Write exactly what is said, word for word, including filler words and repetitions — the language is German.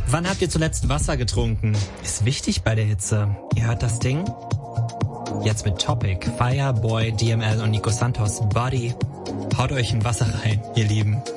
Wann habt ihr zuletzt Wasser getrunken? Ist wichtig bei der Hitze. Ihr hört das Ding? Jetzt mit Topic, Fireboy, D M L und Nico Santos, Body. Haut euch ein Wasser rein, ihr Lieben.